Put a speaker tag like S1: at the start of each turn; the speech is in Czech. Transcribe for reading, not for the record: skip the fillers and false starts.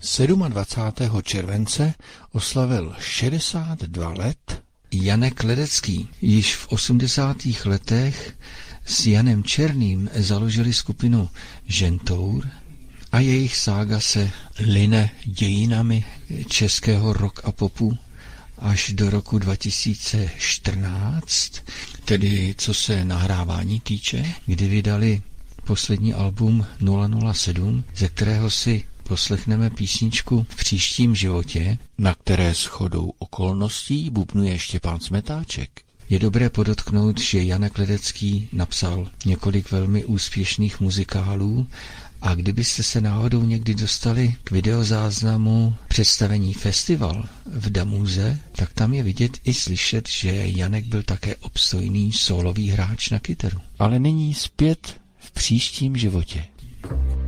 S1: 27. července oslavil 62 let Janek Ledecký. Již v 80. letech s Janem Černým založili skupinu Žentour a jejich sága se line dějinami českého rock a popu až do roku 2014, tedy co se nahrávání týče, kdy vydali poslední album 007, ze kterého si poslechneme písničku V příštím životě, na které shodou okolností bubnuje Štěpán Smetáček. Je dobré podotknout, že Janek Ledecký napsal několik velmi úspěšných muzikálů a kdybyste se náhodou někdy dostali k videozáznamu představení Festival v Damuze, tak tam je vidět i slyšet, že Janek byl také obstojný sólový hráč na kytaru. Ale nyní zpět v příštím životě.